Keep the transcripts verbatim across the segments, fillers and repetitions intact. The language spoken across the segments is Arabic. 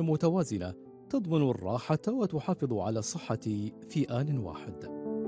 متوازنة تضمن الراحة وتحافظ على الصحة في آن واحد.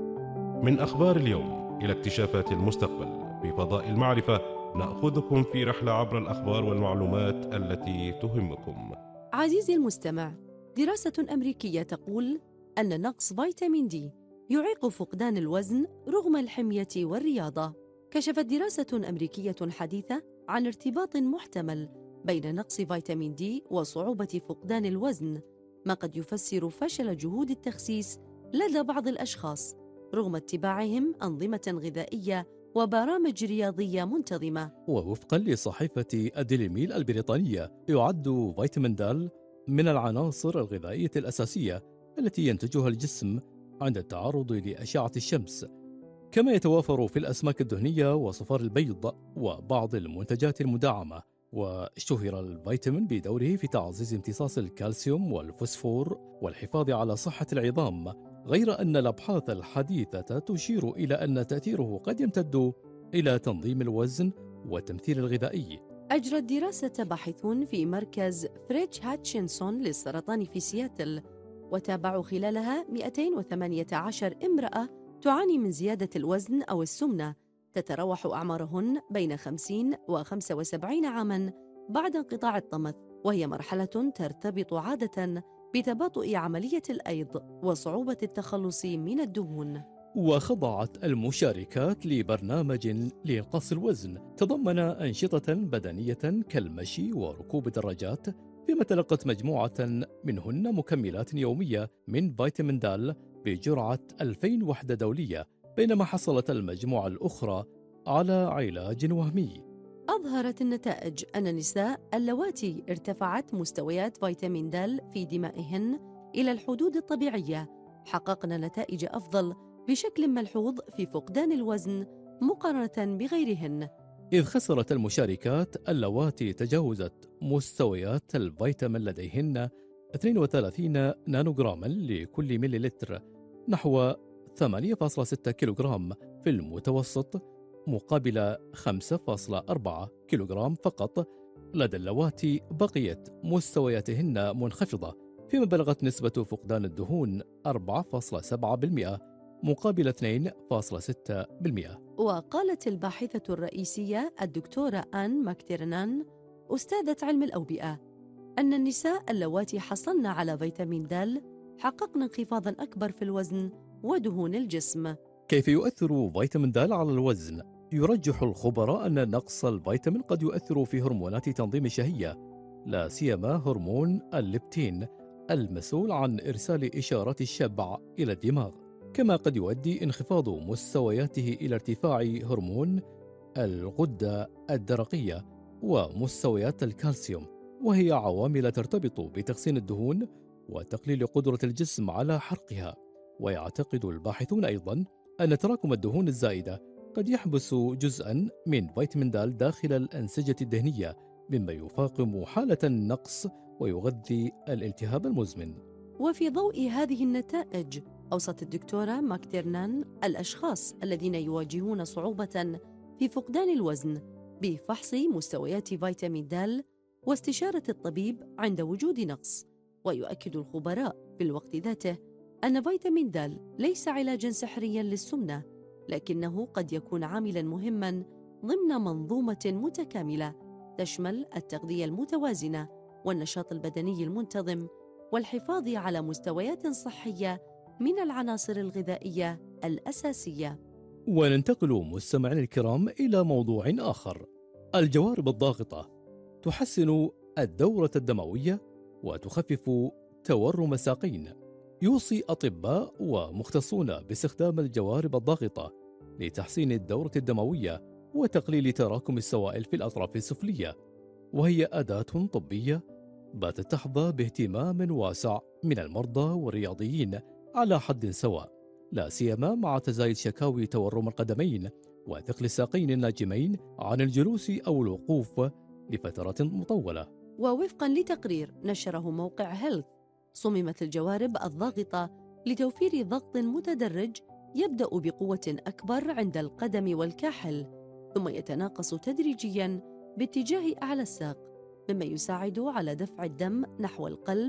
من أخبار اليوم إلى اكتشافات المستقبل في فضاء المعرفة، نأخذكم في رحلة عبر الأخبار والمعلومات التي تهمكم. عزيزي المستمع، دراسة أمريكية تقول أن نقص فيتامين دي يعيق فقدان الوزن رغم الحمية والرياضة. كشفت دراسة أمريكية حديثة عن ارتباط محتمل بين نقص فيتامين دي وصعوبة فقدان الوزن، ما قد يفسر فشل جهود التخسيس لدى بعض الأشخاص رغم اتباعهم أنظمة غذائية وبرامج رياضية منتظمة. ووفقا لصحيفة الديلي ميل البريطانية، يعد فيتامين د من العناصر الغذائية الأساسية التي ينتجها الجسم عند التعرض لأشعة الشمس، كما يتوافر في الأسماك الدهنية وصفار البيض وبعض المنتجات المدعمة. واشتهر الفيتامين بدوره في تعزيز امتصاص الكالسيوم والفوسفور والحفاظ على صحة العظام، غير أن الأبحاث الحديثة تشير إلى أن تأثيره قد يمتد إلى تنظيم الوزن والتمثيل الغذائي. أجرت دراسة باحثون في مركز فريتش هاتشنسون للسرطان في سياتل، وتابعوا خلالها مئتين وثمانية عشر امرأة تعاني من زيادة الوزن أو السمنة، تتراوح أعمارهن بين خمسين وخمسة وسبعين عاماً بعد انقطاع الطمث، وهي مرحلة ترتبط عادة بتباطؤ عملية الأيض وصعوبة التخلص من الدهون. وخضعت المشاركات لبرنامج لإنقاص الوزن تضمن أنشطة بدنية كالمشي وركوب الدراجات، فيما تلقت مجموعة منهن مكملات يومية من فيتامين د بجرعة ألفين وحدة دولية، بينما حصلت المجموعة الأخرى على علاج وهمي. أظهرت النتائج أن النساء اللواتي ارتفعت مستويات فيتامين د في دمائهن إلى الحدود الطبيعية حققن نتائج أفضل بشكل ملحوظ في فقدان الوزن مقارنة بغيرهن، إذ خسرت المشاركات اللواتي تجاوزت مستويات الفيتامين لديهن اثنين وثلاثين نانوغراما لكل مليلتر، نحو ثمانية فاصلة ستة كيلوغرام في المتوسط، مقابل خمسة فاصلة أربعة كيلوغرام فقط لدى اللواتي بقيت مستوياتهن منخفضة، فيما بلغت نسبة فقدان الدهون أربعة فاصلة سبعة بالمئة مقابل اثنين فاصلة ستة بالمئة. وقالت الباحثة الرئيسية الدكتورة آن ماكتيرنان أستاذة علم الأوبئة أن النساء اللواتي حصلن على فيتامين د حققن انخفاضاً أكبر في الوزن ودهون الجسم. كيف يؤثر فيتامين د على الوزن؟ يرجح الخبراء أن نقص الفيتامين قد يؤثر في هرمونات تنظيم الشهية، لا سيما هرمون الليبتين المسؤول عن إرسال إشارات الشبع إلى الدماغ، كما قد يؤدي انخفاض مستوياته إلى ارتفاع هرمون الغدة الدرقية ومستويات الكالسيوم، وهي عوامل ترتبط بتخزين الدهون وتقليل قدرة الجسم على حرقها. ويعتقد الباحثون أيضاً أن تراكم الدهون الزائدة قد يحبس جزءاً من فيتامين د داخل الأنسجة الدهنية، مما يفاقم حالة النقص ويغذي الالتهاب المزمن. وفي ضوء هذه النتائج، أوصت الدكتورة ماكتيرنان الأشخاص الذين يواجهون صعوبة في فقدان الوزن بفحص مستويات فيتامين د واستشارة الطبيب عند وجود نقص. ويؤكد الخبراء في الوقت ذاته أن فيتامين د ليس علاجاً سحرياً للسمنة، لكنه قد يكون عاملاً مهماً ضمن منظومة متكاملة تشمل التغذية المتوازنة والنشاط البدني المنتظم والحفاظ على مستويات صحية من العناصر الغذائية الأساسية. وننتقل مستمعين الكرام إلى موضوع آخر. الجوارب الضاغطة تحسن الدورة الدموية وتخفف تورم الساقين. يوصي أطباء ومختصون باستخدام الجوارب الضاغطة لتحسين الدورة الدموية وتقليل تراكم السوائل في الأطراف السفلية، وهي أداة طبية باتت تحظى باهتمام واسع من المرضى والرياضيين على حد سواء، لا سيما مع تزايد شكاوي تورم القدمين وثقل الساقين الناجمين عن الجلوس أو الوقوف لفترات مطولة. ووفقاً لتقرير نشره موقع هيلث، صممت الجوارب الضاغطة لتوفير ضغط متدرج يبدأ بقوة أكبر عند القدم والكاحل، ثم يتناقص تدريجياً باتجاه أعلى الساق، مما يساعد على دفع الدم نحو القلب